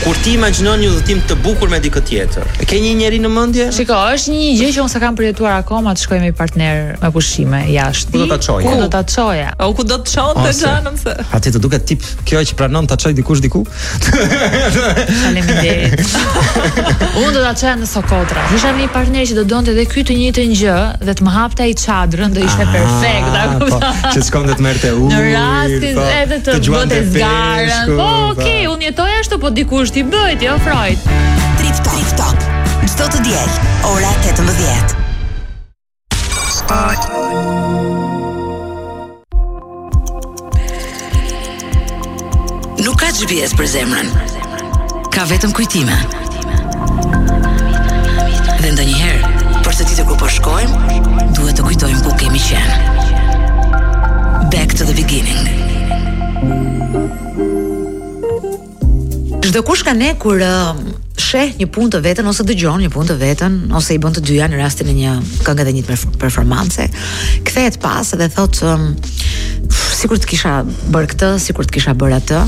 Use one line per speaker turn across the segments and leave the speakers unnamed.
Kur ti imagjinon një udhëtim të bukur me dikë tjetër, ke një njeri në mendje?
Shiko, është një gjë që unë s'kam përjetuar akoma të shkoj me partner me pushime jashtë.
Ku do ta çoje?
Ku do ta çoje?
O ku do të çonte xhanëm se.
Atë të duket tip kjo që pranon ta çoj dikush diku.
Faleminderit. Unë do ta çoja në Sokotra. Isha me një partner që do donte edhe ky të njëjtën gjë dhe të më hapte ai çadrën, do ishte perfekt, a kupton?
Që s'kam të merrte ujë.
Në rastin edhe të bëte zgarën. Po, okay, unë jetoj ashtu, po dikush ti bëj, ti ofroj.
Trip Top. Çdo të diel, ora 18. Nuk ka GPS për zemrën. Ka vetëm kujtime. Dhe ndonjëherë, për se ditë ku po shkojmë, duhet të kujtojmë ku kemi qenë. Back to the beginning. Çdo kush ka ne kur sheh një punë të vetën ose dëgjon një punë të vetën ose i bën të dyja në rastin e një këngë dhe një performance, kthehet pas dhe thotë sikur të kisha bërë këtë, sikur të kisha bërë atë.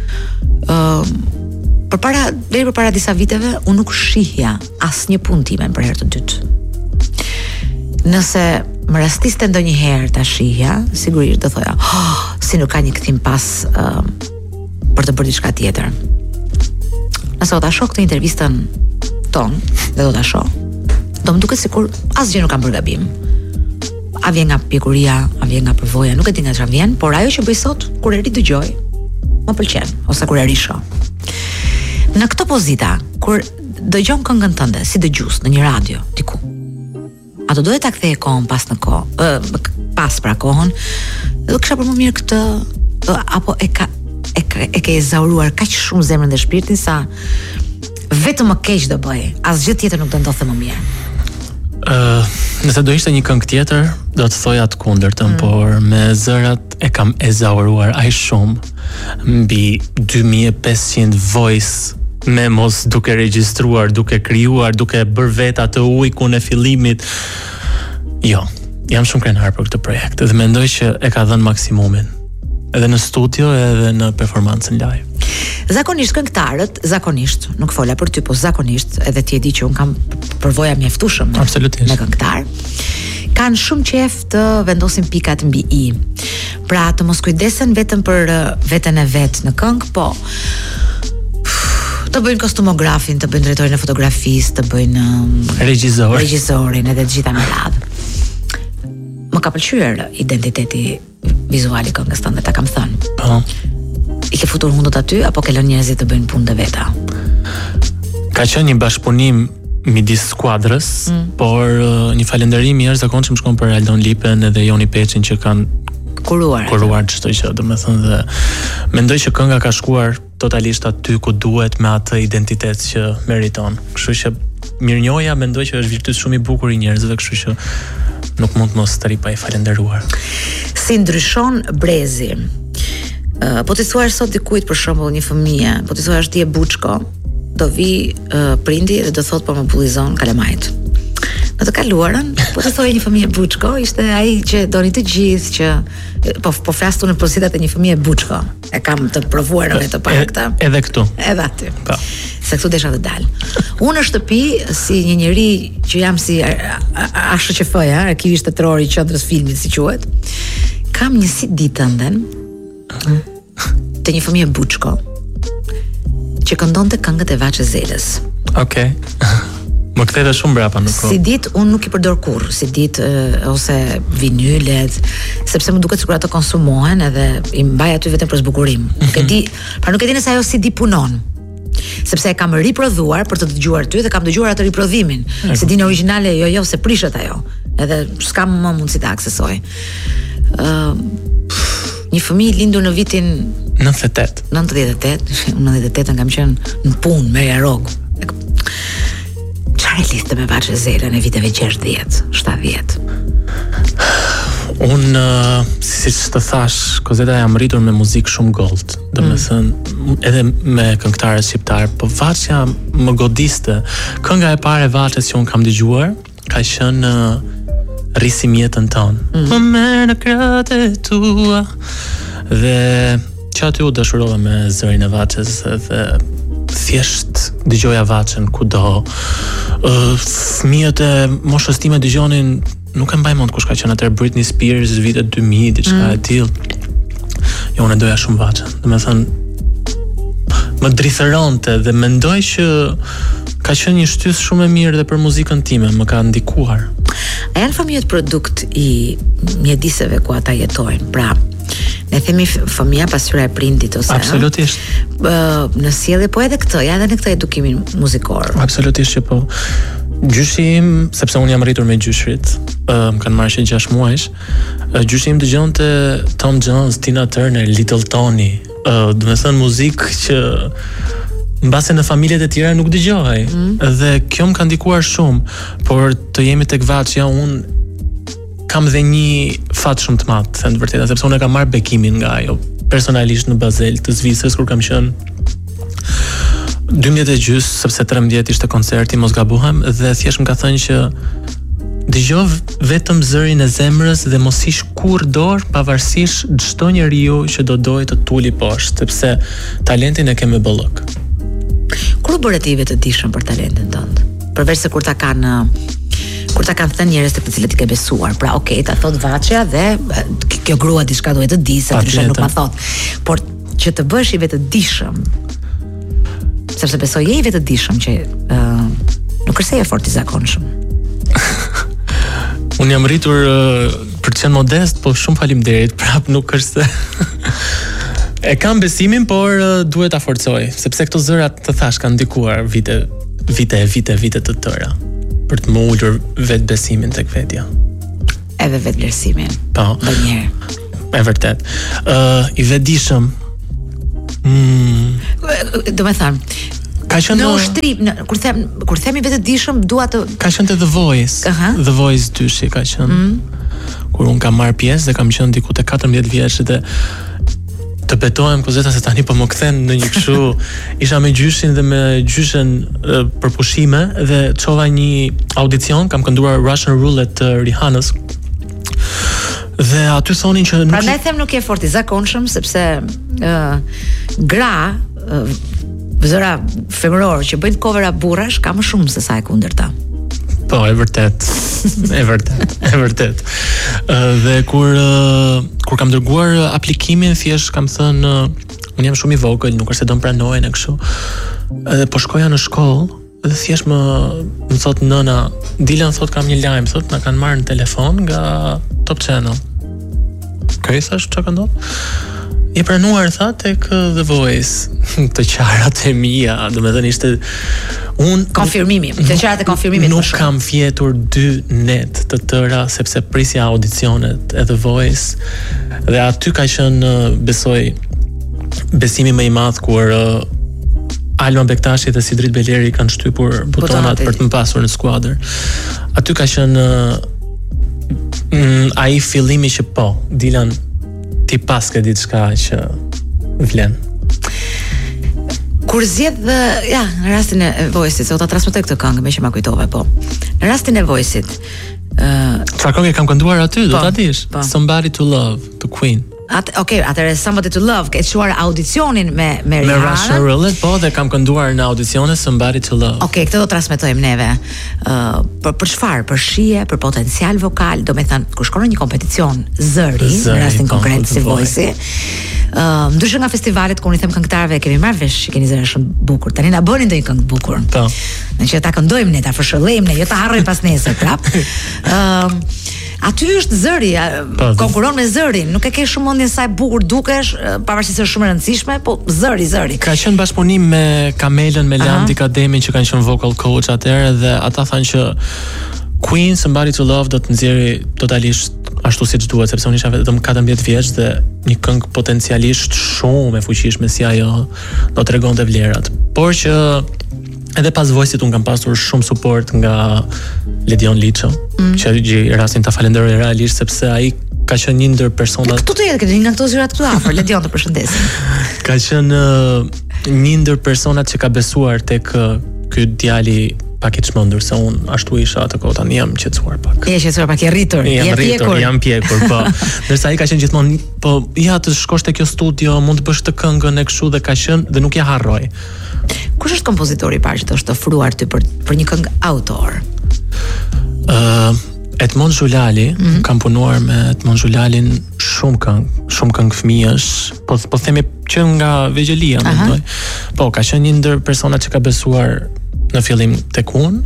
Përpara disa viteve unë nuk shihja asnjë punë time për herë të dytë. Nëse më rastiste ndonjëherë ta shihja, sigurisht do thoja, si nuk ka një kthim pas për të bërë diçka tjetër. Nëse do ta shoh këtë intervistën tonë dhe do ta shoh, do më duket sikur asgjë nuk kam bërë gabim. A vjen nga pjekuria, a vjen nga përvoja, nuk e di nga çfarë vjen, por ajo që bëj sot kur e ridëgjoj, më pëlqen, ose kur e rishoh. Në këtë pozita, kur dëgjon këngën tënde si dëgjues në një radio diku, a do dohet ta kthej kohën pas në kohë, pas pra kohën, do kisha për më mirë këtë, apo e ke ezauruar kaq shumë zemrën dhe shpirtin sa vetëm më keq do bëj, asgjë tjetër nuk do ndodhte më mirë.
Nëse do ishte një këngë tjetër, do të thoja të kundërtën, por me zërat e kam ezauruar aq shumë mbi 2500 voice memos duke regjistruar, duke krijuar, duke bërë vet atë ujkun e fillimit. Jo, jam shumë krenar për këtë projekt dhe mendoj që e ka dhënë maksimumin. Edhe në studio edhe në performancën live.
Zakonisht këngëtarët, nuk fola për ty, po zakonisht, edhe ti e di që unë kam përvoja mjaftueshëm me këngëtar, kanë shumë qejf të vendosin pikat mbi i. Pra të mos kujdesen vetëm për veten e vet në këngë, po të bëjnë kostumografin, të bëjnë drejtorin e fotografisë, të bëjnë regjisorin edhe të gjitha me radhë. Më ka pëlqyer identiteti vizuali këngës tënde, ta kam thënë.
Po.
I ke futur hundët aty apo ke lënë njerëzit të bëjnë punë të veta?
Ka qenë një bashkëpunim midis skuadrës, por një falënderim i jashtëzakonshëm shkon për Aldon Lipen edhe Joni Peçin që kanë kuruar çdo gjë, domethënë, dhe mendoj që kënga ka shkuar totalisht aty ku duhet me atë identitet që meriton. Kështu që mirënjohja mendoj që është virtyt shumë i bukur i njerëzve, kështu që nuk mund mos të ri pa i falënderuar.
Si ndryshon brezi? Po të thuash sot dikujt për shembull një fëmijë, po të thuash ti e buçko, do vi prindi dhe do thot po më bullizon kalamajt. Në të kaluarën, po të thojë një fëmijë buçko, ishte ai që doni të gjithë që po flastu në pozitat e një fëmijë buçko. E kam të provuar në të pakta.
Edhe këtu.
Edhe aty.
Po.
Se këtu desha të dal. Unë në shtëpi si një njeri që jam si ASHQF-ja, arkivi shtetëror i qendrës filmit si quhet, kam një CD tënden të një fëmijë buçko që këndonte këngët e Vaçe Zelës.
Okej. Më ktheve shumë brapa në kohë.
Si ditë unë nuk i përdor kurrë, si ditë ose vinylet, sepse më duket sikur ato konsumohen edhe i mbaj aty vetëm për zbukurim. Nuk e di, pra nuk e di nëse ajo CD punon. Sepse e kam riprodhuar për të dëgjuar ty dhe kam dëgjuar atë riprodhimin. CD-n origjinale jo se prishet ajo. Edhe s'kam më mundësi ta aksesoj. Një fëmijë lindur në vitin
98.
98 kam qenë në punë merja rrog. Çfarë lidhte me Vaçe Zelën e viteve 60, 70?
Unë, siç të thash, Kozeta jam rritur me muzikë shumë gold, domethënë edhe me këngëtarë shqiptar, po Vaçja më godiste. Kënga e parë e Vaçes që unë kam dëgjuar ka qenë Rrisim jetën tonë. Më merr në krahët e tua. Dhe që aty u dashurova me zërin e Vaçes dhe thjesht dëgjoja Vaçën kudo. Fëmijët e moshës time dëgjonin, nuk e mbaj mend kush ka qenë atëherë, Britney Spears vitet 2000 diçka e tillë. Jo, unë doja shumë Vaçën. Domethënë më drithëronte dhe mendoj që ka qenë një shtys shumë e mirë dhe për muzikën time, më ka ndikuar.
A janë fëmijët produkt i mjediseve ku ata jetojnë? Pra, ne themi fëmia pasqyra e prindit ose
Absolutisht.
Në sjellje, po edhe këtë, ja edhe në këtë edukimin muzikor.
Absolutisht që po. Gjyshi im, sepse unë jam rritur me gjyshrit, më kanë marrë 6 muajsh, gjyshi im dëgjonte Tom Jones, Tina Turner, Little Tony, do të thënë muzikë që mbase në familjet e tjera nuk dëgjohej. Dhe kjo më ka ndikuar shumë, por të jemi tek Vaçja, unë kam dhe një fat shumë të madh, thënë të vërtetë, sepse unë e kam marrë bekimin nga ajo personalisht në Bazel të Zvicrës kur kam qenë 12 e gjys, sepse 13 ishte koncerti, mos gabuhem, dhe thjesht më ka thënë që dëgjoj vetëm zërin e zemrës dhe mos ish kurrë dorë, pavarësisht çdo njeriu që do dojë të tuli poshtë, sepse talentin e ke me bollok.
Kur u bëre ti vetë të dishëm për talentin tënd? Përveç se kur ta kanë thënë njerëz të cilët i ke besuar. Pra, okay, ta thot Vaçja dhe kjo grua diçka duhet të di, se ndryshe nuk ma thot. Por që të bësh i vetë të dishëm, sepse besoj je i vetë të dishëm që nuk është se je fort i zakonshëm.
Unë jam rritur për të qenë modest, po shumë faleminderit, prap nuk është se e kam besimin, por duhet ta forcoj, sepse këto zërat të thash kanë ndikuar vite të tëra për të më ulur vetë besimin tek vetja.
Edhe vetë vlerësimin.
Po.
Ndonjëherë.
E vërtet. I vetëdijshëm.
Do me thënë,
ka qenë
në ushtrim, kur themi vetë dishëm, dua të
ka qenë te The Voice. The Voice 2 ka qenë. Kur un kam marr pjesë dhe kam qenë diku te 14 vjeç dhe të betohem kozeta se tani po më kthen në një kështu, isha me gjyshin dhe me gjyshen për pushime dhe çova një audicion, kam kënduar Russian Roulette të Rihanës. Dhe aty thonin që nuk
prandaj them nuk je fort i zakonshëm, sepse gra zëra femëror që bëjnë covera burrash ka më shumë se sa e kundërta.
Po, e vërtet. E vërtet. Dhe kur kam dërguar aplikimin, thjesht kam thënë unë jam shumë i vogël, nuk është se do më pranojnë e kështu. Edhe po shkoja në shkollë dhe thjesht më thot nëna, Dilan thot kam një lajm, thot na kanë marrë në telefon nga Top Channel. Kërë i thash çka ka ndodhur? I pranuar tha tek The Voice. Të qarat e mia, domethënë ishte
konfirmimi, të qarat e konfirmimit.
Nuk kam fjetur 2 net të tëra sepse prisja audicionet e The Voice dhe aty ka qenë besoj besimi më i madh kur Alma Bektashi dhe Sidrit Beleri kanë shtypur butonat për të më pasur në skuadër. Aty ka qenë ai fillimi që po, Dilan ti pas ke diçka që vlen.
Kur zgjedh në rastin e Voice-it, se u ta transmetoj këtë këngë me që ma kujtove, po. Në rastin e Voice-it,
çfarë këngë kam kënduar aty, do ta dish? Somebody to Love, to Queen.
Atëre Somebody to Love, ke çuar audicionin me Rihanna.
Me Russian Roulette, po, dhe kam kënduar në audicione Somebody to Love.
Këtë do transmetojmë neve. Për çfarë? Për shije, për potencial vokal, do me thënë, kur shkon në një kompeticion zëri, në rastin konkret si Voice-i, ndryshe nga festivalet ku unë i them këngëtarëve kemi marrë vesh që keni zëra shumë bukur. Tani na bëni ndonjë këngë të bukur.
Po.
Në që ta këndojmë ne, ta fshëllojmë ne, jo ta harrojmë pas nesër prap. Aty është zëri, konkuron me zërin, nuk e ke shumë mendjen sa e bukur dukesh, pavarësisht se është shumë e rëndësishme, po zëri. Ka
qenë bashkëpunim me Kamelën, me Landi Kademin që kanë qenë vocal coach atëherë dhe ata thanë që Queen Somebody to Love do të nxjerrë totalisht ashtu siç duhet, sepse unë isha vetëm 14 vjeç dhe një këngë potencialisht shumë e fuqishme si ajo do tregonte vlerat. Por që edhe pas Voice-it unë kam pasur shumë support nga Ledion Liço, që gjej rastin ta falenderoj realisht sepse ai ka qenë një ndër personat.
Këtu të jetë një nga këto zyrat këtu afër, Ledion të përshëndesim.
Ka qenë një ndër personat që ka besuar tek ky djali pak i çmendur, se unë ashtu isha atë kohë, tani jam qetësuar pak.
Je qetësuar pak, je rritur,
jam pjekur, po. Ndërsa ai ka qenë gjithmonë, po ja të shkosh te kjo studio, mund të bësh të këngën e kështu dhe ka qenë dhe nuk ja harroj.
Kush është kompozitori i parë që të është ofruar ty për një këngë autor?
Edmond Xhulali, kam punuar me Edmond Xhulalin shumë këngë fëmijësh, po themi që nga vegjelia, mendoj. Po, ka qenë një ndër personat që ka besuar në fillim tek unë.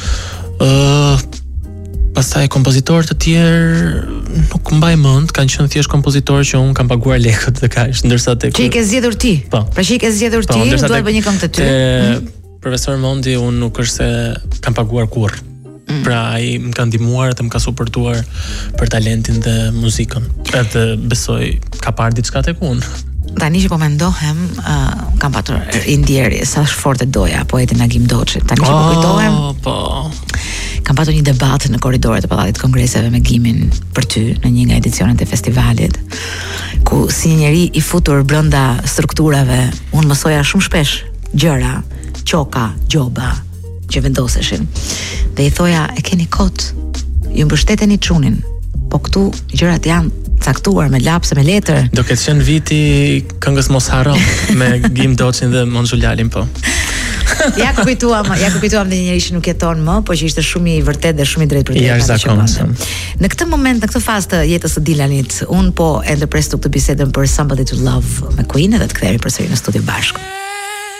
Pastaj kompozitorë të tjerë nuk mbaj mend, kanë qenë thjesht kompozitorë që unë kam paguar lekët dhe kaq, ndërsa tek
Që i ke zgjedhur ti.
Po.
Pra që i ke zgjedhur ti, duhet të bëj një këngë të ty.
Profesor Mondi unë nuk është se kam paguar kurrë. Pra ai më ka ndihmuar dhe më ka suportuar për talentin dhe muzikën. Edhe besoj ka parë diçka tek unë.
Tani që po mendohem, kam patur indjeri sa forte doja poetin Agim Doçit. Tani që po kujtohem, kam patur një debat në korridoret e Pallatit Kongreseve me Gimin për ty në një nga edicionet e festivalit, ku si një njeri i futur brenda strukturave, unë mësoja shumë shpesh gjëra, qoka, gjoba që vendoseshin. Dhe i thoja, e keni kot, ju mbështeteni çunin, po këtu gjërat janë caktuar me lapse, me letër.
Do ketë qenë viti këngës Mos Harro me Gim Doçin dhe Mon Xhulalin, po.
Ja kuptuam dhe një njeri që nuk jeton më, po që ishte shumë i vërtet dhe shumë i drejtë për të.
Jashtëzakonshëm.
Në këtë moment, në këtë fazë të jetës së Dilanit, unë po e ndërpres këtë bisedën për Somebody to Love me Queen, edhe të kthehemi përsëri në studio bashkë.